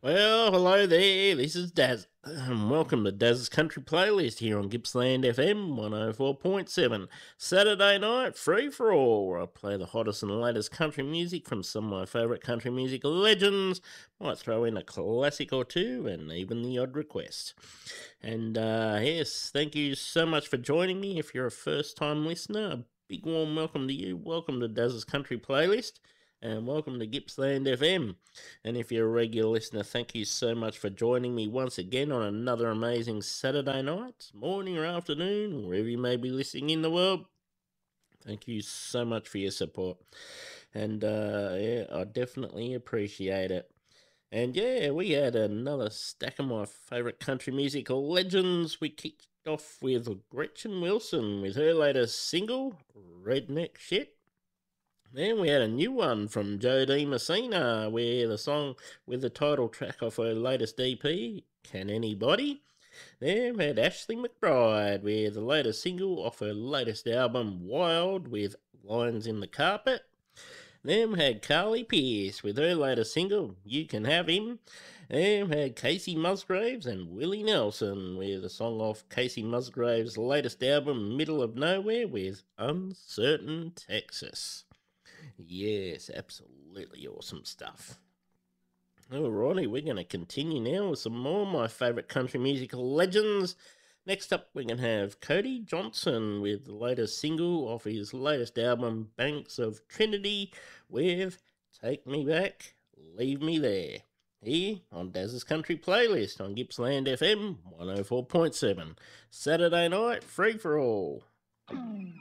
Well, hello there. This is Daz. Welcome to Daz's Country Playlist here on Gippsland FM 104.7. Saturday night, free for all, where I play the hottest and latest country music from some of my favourite country music legends. Might throw in a classic or two and even the odd request. And yes, thank you so much for joining me. If you're a first time listener, a big warm welcome to you. Welcome to Daz's Country Playlist. And welcome to Gippsland FM. And if you're a regular listener, thank you so much for joining me once again on another amazing Saturday night, morning or afternoon, wherever you may be listening in the world. Thank you so much for your support. And yeah, I definitely appreciate it. And yeah, we had another stack of my favourite country music legends. We kicked off with Gretchen Wilson with her latest single, Redneck Shit. Then we had a new one from Jodie Messina, where the song with the title track off her latest EP, Can Anybody? Then we had Ashley McBride with the latest single off her latest album, Wild, with Lines in the Carpet. Then we had Carly Pearce with her latest single, You Can Have Him. Then we had Casey Musgraves and Willie Nelson with a song off Casey Musgraves' latest album, Middle of Nowhere, with Uncertain Texas. Yes, absolutely awesome stuff. Alrighty, we're going to continue now with some more of my favourite country music legends. Next up, we're going to have Cody Johnson with the latest single off his latest album, Banks of Trinity, with Take Me Back, Leave Me There. Here on Daz's Country Playlist on Gippsland FM 104.7. Saturday night, free for all.